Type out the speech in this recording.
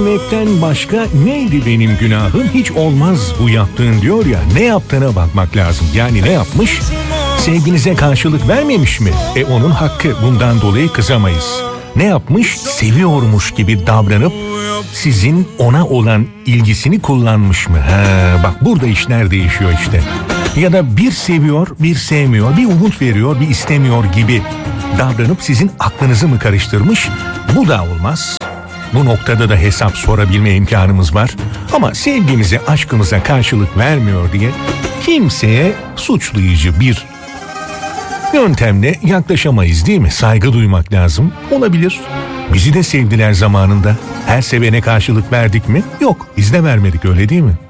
sevmekten başka neydi benim günahım? Hiç olmaz bu yaptığın diyor ya. Ne yaptığına bakmak lazım. Yani ne yapmış? Sevginize karşılık vermemiş mi? Onun hakkı, bundan dolayı kızamayız. Ne yapmış? Seviyormuş gibi davranıp sizin ona olan ilgisini kullanmış mı? Bak burada işler değişiyor işte. Ya da bir seviyor, bir sevmiyor, bir umut veriyor, bir istemiyor gibi davranıp sizin aklınızı mı karıştırmış? Bu da olmaz. Bu noktada da hesap sorabilme imkanımız var. Ama sevgimize, aşkımıza karşılık vermiyor diye kimseye suçlayıcı bir yöntemle yaklaşamayız, değil mi? Saygı duymak lazım. Olabilir. Bizi de sevdiler zamanında. Her sevene karşılık verdik mi? Yok, biz de vermedik, öyle değil mi?